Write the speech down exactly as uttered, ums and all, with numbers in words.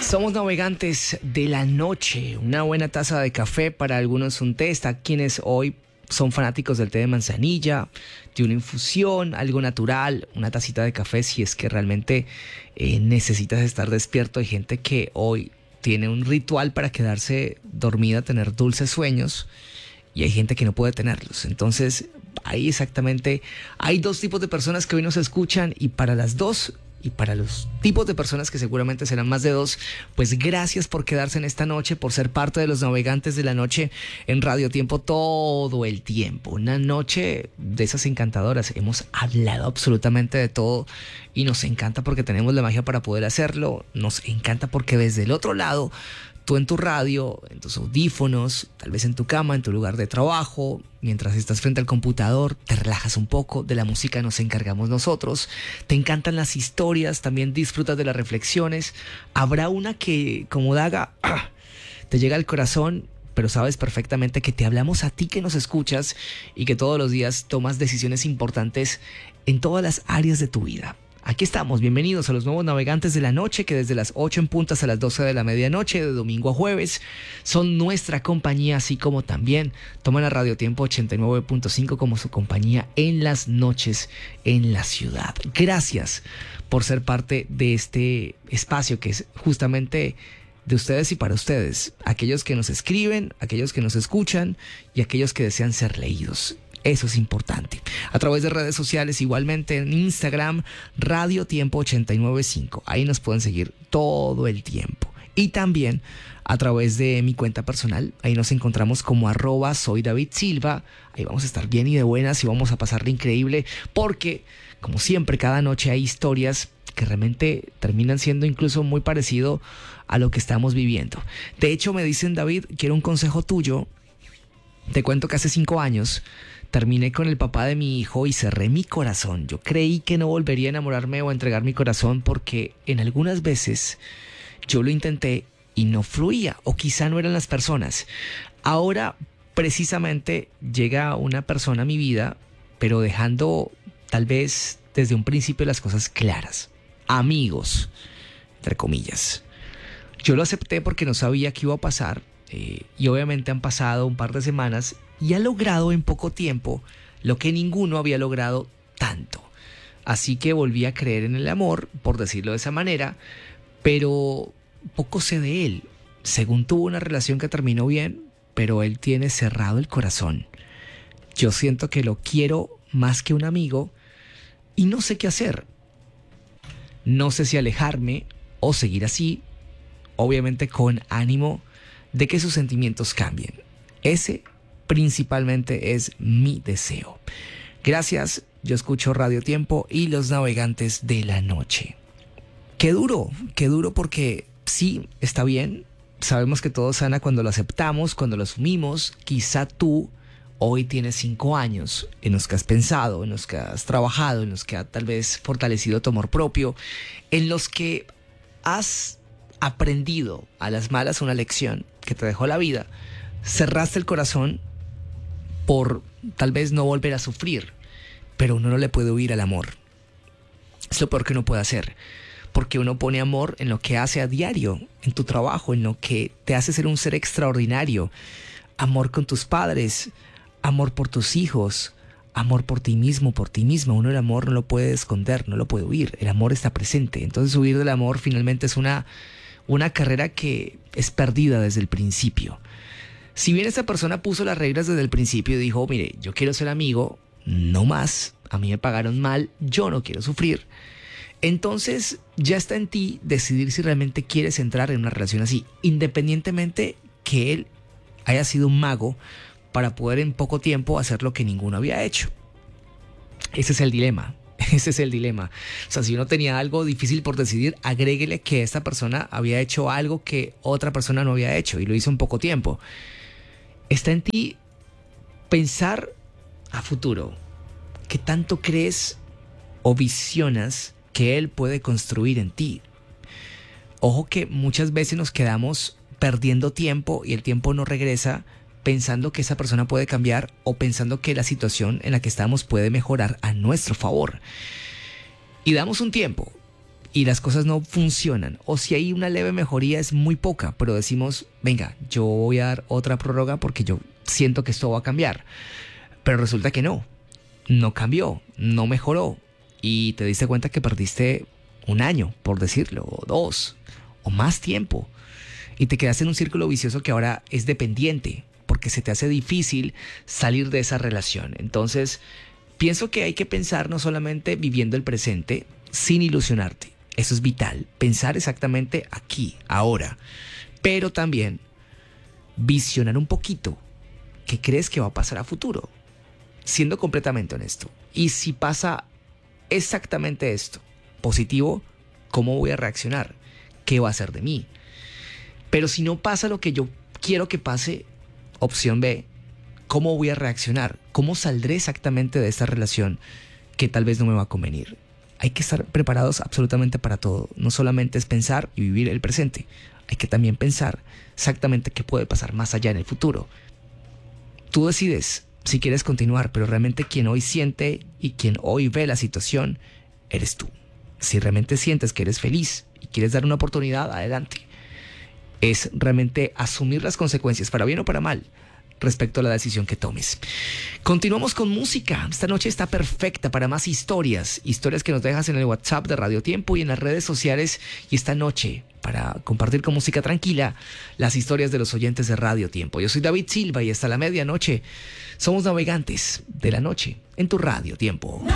Somos navegantes de la noche. Una buena taza de café, para algunos un té. Está quienes hoy son fanáticos del té de manzanilla, de una infusión, algo natural, una tacita de café si es que realmente eh, necesitas estar despierto. Hay gente que hoy tiene un ritual para quedarse dormida, tener dulces sueños, y hay gente que no puede tenerlos. Entonces, ahí exactamente hay dos tipos de personas que hoy nos escuchan, y para las dos, y para los tipos de personas que seguramente serán más de dos, pues gracias por quedarse en esta noche, por ser parte de los navegantes de la noche en Radio Tiempo todo el tiempo. Una noche de esas encantadoras. Hemos hablado absolutamente de todo y nos encanta porque tenemos la magia para poder hacerlo. Nos encanta porque desde el otro lado, tú en tu radio, en tus audífonos, tal vez en tu cama, en tu lugar de trabajo, mientras estás frente al computador, te relajas un poco. De la música nos encargamos nosotros. Te encantan las historias, también disfrutas de las reflexiones. Habrá una que, como daga, te llega al corazón, pero sabes perfectamente que te hablamos a ti que nos escuchas y que todos los días tomas decisiones importantes en todas las áreas de tu vida. Aquí estamos, bienvenidos a los nuevos navegantes de la noche, que desde las ocho en punto hasta las doce de la medianoche, de domingo a jueves, son nuestra compañía, así como también toman a Radio Tiempo ochenta y nueve punto cinco como su compañía en las noches en la ciudad. Gracias por ser parte de este espacio que es justamente de ustedes y para ustedes, aquellos que nos escriben, aquellos que nos escuchan y aquellos que desean ser leídos. Eso es importante. A través de redes sociales, igualmente en Instagram, Radio Tiempo ochenta y nueve punto cinco. Ahí nos pueden seguir todo el tiempo. Y también a través de mi cuenta personal, ahí nos encontramos como arroba soy David Silva. Ahí vamos a estar bien y de buenas y vamos a pasarle increíble porque, como siempre, cada noche hay historias que realmente terminan siendo incluso muy parecido a lo que estamos viviendo. De hecho, me dicen, David, quiero un consejo tuyo. Te cuento que hace cinco años terminé con el papá de mi hijo y cerré mi corazón. Yo creí que no volvería a enamorarme o a entregar mi corazón porque en algunas veces yo lo intenté y no fluía, o quizá no eran las personas. Ahora precisamente llega una persona a mi vida, pero dejando tal vez desde un principio las cosas claras. Amigos, entre comillas. Yo lo acepté porque no sabía qué iba a pasar. Eh, y obviamente han pasado un par de semanas y ha logrado en poco tiempo lo que ninguno había logrado tanto. Así que volví a creer en el amor, por decirlo de esa manera, pero poco sé de él. Según tuvo una relación que terminó bien, pero él tiene cerrado el corazón. Yo siento que lo quiero más que un amigo y no sé qué hacer. No sé si alejarme o seguir así, obviamente con ánimo de que sus sentimientos cambien. Ese principalmente es mi deseo. Gracias, yo escucho Radio Tiempo y los navegantes de la noche. Qué duro, qué duro porque sí, está bien. Sabemos que todo sana cuando lo aceptamos, cuando lo asumimos. Quizá tú hoy tienes cinco años en los que has pensado, en los que has trabajado, en los que has tal vez fortalecido tu amor propio, en los que has aprendido a las malas una lección que te dejó la vida. Cerraste el corazón por tal vez no volver a sufrir, pero uno no le puede huir al amor. Es lo peor que uno puede hacer, porque uno pone amor en lo que hace a diario, en tu trabajo, en lo que te hace ser un ser extraordinario. Amor con tus padres, amor por tus hijos, amor por ti mismo, por ti misma. Uno el amor no lo puede esconder, no lo puede huir. El amor está presente. Entonces huir del amor finalmente es una, una carrera que es perdida desde el principio. Si bien esta persona puso las reglas desde el principio y dijo, mire, yo quiero ser amigo, no más, a mí me pagaron mal, yo no quiero sufrir, entonces ya está en ti decidir si realmente quieres entrar en una relación así, independientemente que él haya sido un mago para poder en poco tiempo hacer lo que ninguno había hecho. Ese es el dilema. Ese es el dilema. O sea, si uno tenía algo difícil por decidir, agréguele que esta persona había hecho algo que otra persona no había hecho y lo hizo en poco tiempo. Está en ti pensar a futuro. ¿Qué tanto crees o visionas que él puede construir en ti? Ojo que muchas veces nos quedamos perdiendo tiempo y el tiempo no regresa pensando que esa persona puede cambiar o pensando que la situación en la que estamos puede mejorar a nuestro favor. Y damos un tiempo. y las cosas no funcionan, o si hay una leve mejoría es muy poca, pero decimos, venga, yo voy a dar otra prórroga porque yo siento que esto va a cambiar, pero resulta que no, no cambió, no mejoró, y te diste cuenta que perdiste un año, por decirlo, o dos, o más tiempo, y te quedaste en un círculo vicioso que ahora es dependiente, porque se te hace difícil salir de esa relación. Entonces, pienso que hay que pensar no solamente viviendo el presente, sin ilusionarte. Eso es vital, pensar exactamente aquí, ahora, pero también visionar un poquito qué crees que va a pasar a futuro, siendo completamente honesto. Y si pasa exactamente esto, positivo, ¿cómo voy a reaccionar? ¿Qué va a ser de mí? Pero si no pasa lo que yo quiero que pase, opción B, ¿cómo voy a reaccionar? ¿Cómo saldré exactamente de esta relación que tal vez no me va a convenir? Hay que estar preparados absolutamente para todo. No solamente es pensar y vivir el presente. Hay que también pensar exactamente qué puede pasar más allá en el futuro. Tú decides si quieres continuar, pero realmente quien hoy siente y quien hoy ve la situación eres tú. Si realmente sientes que eres feliz y quieres dar una oportunidad, adelante. Es realmente asumir las consecuencias, para bien o para mal, respecto a la decisión que tomes. Continuamos con música. Esta noche está perfecta para más historias, historias que nos dejas en el WhatsApp de Radio Tiempo y en las redes sociales, y esta noche para compartir con música tranquila las historias de los oyentes de Radio Tiempo. Yo soy David Silva y hasta la medianoche somos navegantes de la noche en tu Radio Tiempo.